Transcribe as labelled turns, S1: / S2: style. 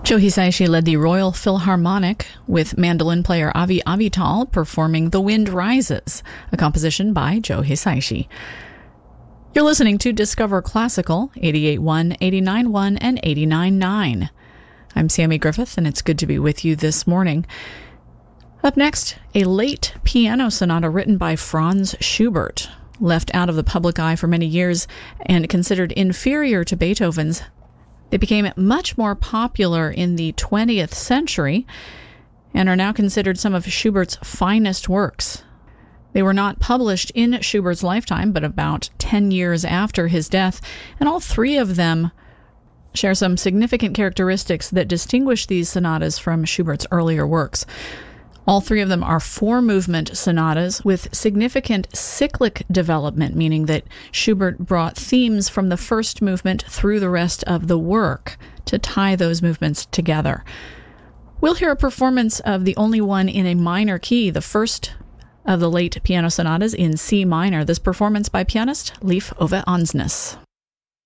S1: Joe Hisaishi led the Royal Philharmonic with mandolin player Avi Avital performing The Wind Rises, a composition by Joe Hisaishi. You're listening to Discover Classical, 88.1, 89.1, and 89.9. I'm Sammy Griffith, and it's good to be with you this morning. Up next, a late piano sonata written by Franz Schubert. Left out of the public eye for many years and considered inferior to Beethoven's, they became much more popular in the 20th century and are now considered some of Schubert's finest works. They were not published in Schubert's lifetime, but about 10 years after his death, and all three of them share some significant characteristics that distinguish these sonatas from Schubert's earlier works. All three of them are four-movement sonatas with significant cyclic development, meaning that Schubert brought themes from the first movement through the rest of the work to tie those movements together. We'll hear a performance of the only one in a minor key, the first of the late piano sonatas in C minor. This performance by pianist Leif Ove Andsnes.